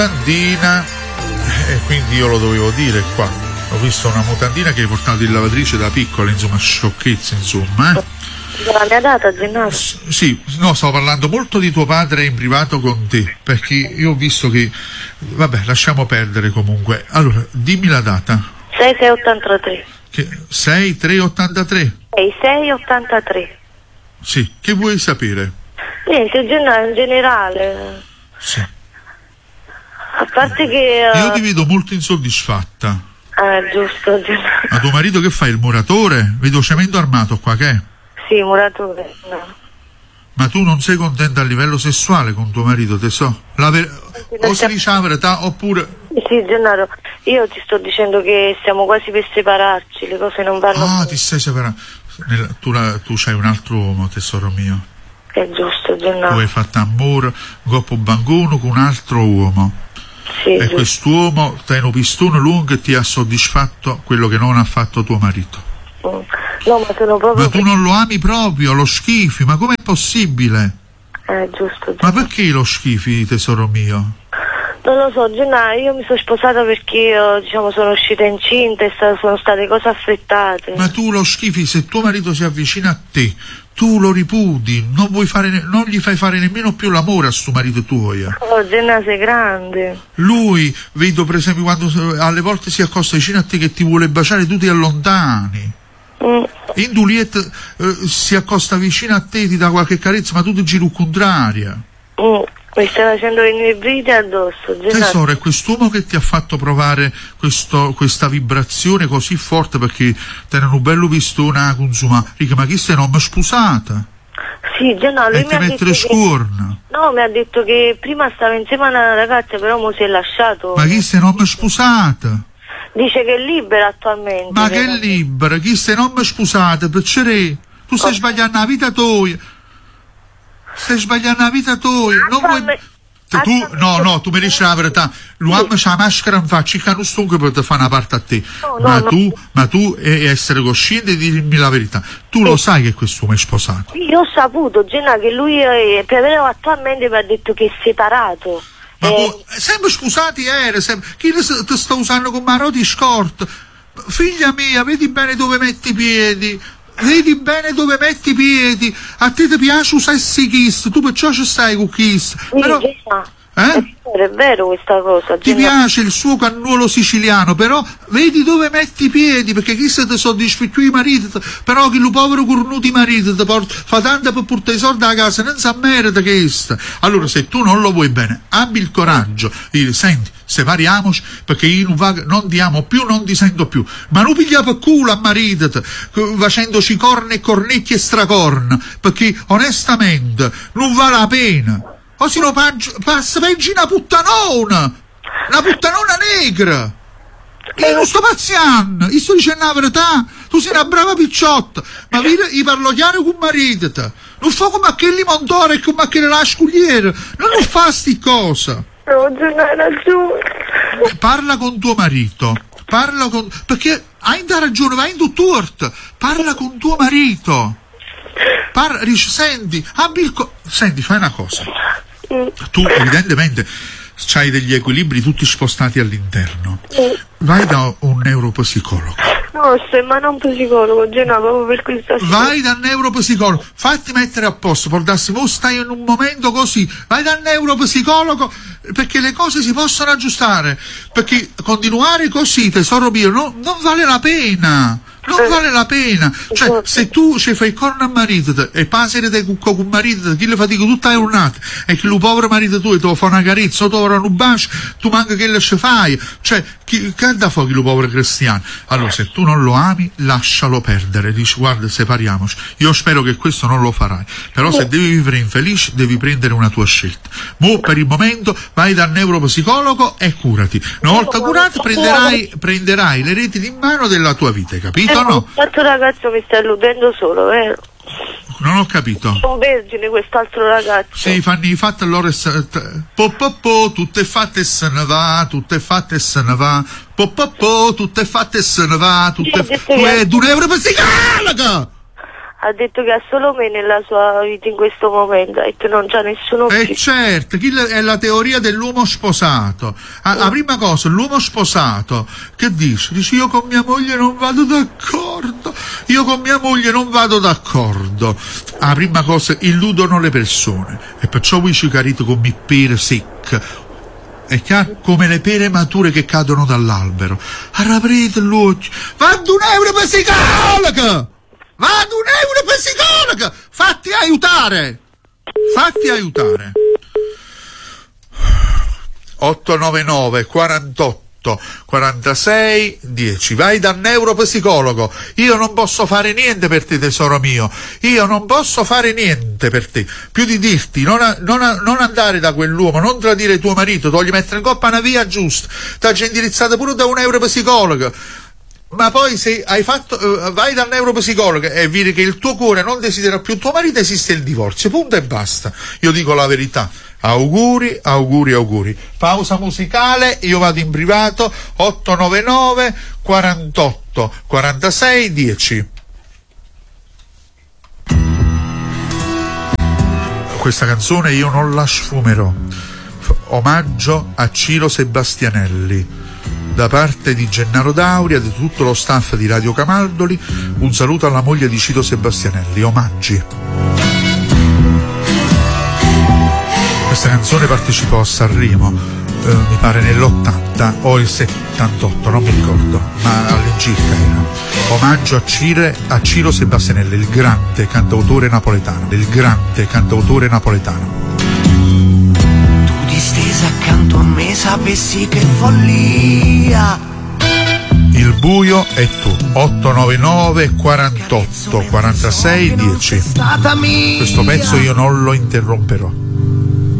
mutandina, e quindi io lo dovevo dire qua. Ho visto una mutandina che hai portato in lavatrice da piccola, insomma, sciocchezze, insomma. La mia data, Gennaro? Sì, no, stavo parlando molto di tuo padre in privato con te, perché io ho visto che... Vabbè, lasciamo perdere comunque. Allora, dimmi la data. 6683. 6383? 6683. Sì, che vuoi sapere? Niente, in generale. Sì. A parte che... Io ti vedo molto insoddisfatta. Giusto, Gennaro. Ma tuo marito che fa? Il muratore? Vedo cemento armato qua, che è? Sì, muratore, no. Ma tu non sei contenta a livello sessuale con tuo marito, te so? O si dice la verità oppure... Sì, Gennaro, io ti sto dicendo che stiamo quasi per separarci, le cose non vanno bene. Ti stai separando. Tu c'hai un altro uomo, tesoro mio. È giusto, Gennaro. Tu hai fatto amore, coppo banguno con un altro uomo. Sì, e quest'uomo ti ha un pistone lungo e ti ha soddisfatto quello che non ha fatto tuo marito. No, ma sono proprio... Ma tu non lo ami proprio, lo schifi, ma com'è possibile? Giusto. Ma perché lo schifi, tesoro mio? Non lo so, Gennaro, io mi sono sposata perché io, diciamo, sono uscita incinta e sono state cose affrettate. Ma tu lo schifi, se tuo marito si avvicina a te, tu lo ripudi, non gli fai fare nemmeno più l'amore a sto marito tuo. Oh, Gennaro, sei grande. Lui, vedo per esempio quando alle volte si accosta vicino a te che ti vuole baciare, tu ti allontani. In Juliette si accosta vicino a te, ti dà qualche carezza, ma tu ti giri contraria. Mi stai facendo venire i brividi addosso, Gennaro. Tesoro, è quest'uomo che ti ha fatto provare questa vibrazione così forte, perché te ne un bello pistone, insomma, ma chi sei non mi sposata? Sì, Gennaro, lui mi ha detto che... No, mi ha detto che prima stava insieme a una ragazza, però mo si è lasciato. Ma chi sei non mi sposata? Dice che è libera attualmente. Ma che è libera? Chi sei non mi sposata? Perché tu stai sbagliando la vita tua. Stai sbagliando la vita tua. Non vuoi... tu mi dici la verità. L'uomo c'ha la maschera in faccia, che non sto per fare una parte a te. Ma tu essere cosciente di dirmi la verità. Tu lo sai che quest'uomo è sposato. Io ho saputo, Gennaro, che lui però attualmente mi ha detto che è separato. Ma sempre scusati chi ti sta usando come maroti scort? Figlia mia, vedi bene dove metti i piedi. Vedi bene dove metti i piedi. A te ti piace usare il kiss, tu perciò ci stai con kiss. Però, è vero questa cosa. Ti piace il suo cannuolo siciliano, però vedi dove metti i piedi, perché chi se ti soddisfa più i mariti, però che lo povero cornuto i mariti fa tanto per portare i soldi a casa, non sa merita che sta. Allora, se tu non lo vuoi bene, abbi il coraggio di dire: senti, separiamoci, perché io non ti amo più, non ti sento più, ma non piglia per culo a marito facendoci corna e cornecchi e stracorna, perché onestamente non vale la pena. O se no passa peggio una puttanona negra. Io non sto pazziando, io sto dicendo la verità. Tu sei una brava picciotta, ma io parlo chiaro con marito. Non fa come aquelli montore e come aquelle lascugliere, non fa sti cosa. No, hai ragione. Parla con tuo marito, perché hai ragione, vai in tutt'ort, parla con tuo marito. Dice: senti, fai una cosa. Tu evidentemente c'hai degli equilibri tutti spostati all'interno. Vai da un neuropsicologo. No, ma non un psicologo, proprio per questa storia. Vai dal neuropsicologo, fatti mettere a posto, portassimo, stai in un momento così, vai dal neuropsicologo, perché le cose si possono aggiustare, perché continuare così, tesoro mio, non vale la pena. Non vale la pena, cioè se tu ci fai corno a marito e passi di cucco con marito, chi le fatica tutta la giornata e che lo povero marito tuo ti fa una carezza o ti fa un bacio, tu manca che le ci fai, cioè che da fuoco lo povero cristiano. Allora se tu non lo ami, lascialo perdere, dici: guarda, separiamoci. Io spero che questo non lo farai, però se devi vivere infelice devi prendere una tua scelta. Mo per il momento vai dal neuropsicologo e curati. Una volta curato prenderai le redini in mano della tua vita, capito? No? Questo ragazzo mi sta illudendo solo, vero? Non ho capito. Sono vergine quest'altro ragazzo. Sì, fanno i fatti allora tutte fatte e se ne va, tutte fatte e se ne va, tutte fatte e se ne va, tu è un neuropsicologo! ha detto che ha solo me nella sua vita in questo momento e che non c'ha nessuno più. Certo, è la teoria dell'uomo sposato. La prima cosa, l'uomo sposato, che dice? Dice, io con mia moglie non vado d'accordo, La prima cosa, illudono le persone, e perciò voi ci carite come pere secche. È chiaro? Come le pere mature che cadono dall'albero. Aprite l'occhio. Vado €1 per psicologa! Fatti aiutare! 899 48 46 10. Vai dal neuropsicologo. Io non posso fare niente per te, tesoro mio. Io non posso fare niente per te. Più di dirti non andare da quell'uomo, non tradire tuo marito, togli mettere in coppa una via giusta. T'ha indirizzato pure da un neuropsicologo. Ma poi se hai fatto vai dal neuropsicologo e vedi che il tuo cuore non desidera più tuo marito, esiste il divorzio, punto e basta. Io dico la verità. Auguri. Pausa musicale, io vado in privato. 899 48 46 10. Questa canzone io non la sfumerò. Omaggio a Ciro Sebastianelli da parte di Gennaro Dauria e di tutto lo staff di Radio Camaldoli. Un saluto alla moglie di Ciro Sebastianelli. Omaggi. Questa canzone partecipò a Sanremo, mi pare nell'80 o il 78, non mi ricordo, ma all'incirca era. Omaggio a Ciro Sebastianelli, il grande cantautore napoletano. Distesa accanto a me, sapessi che follia. Il buio è tu. 899 48 46 10. Questo pezzo io non lo interromperò.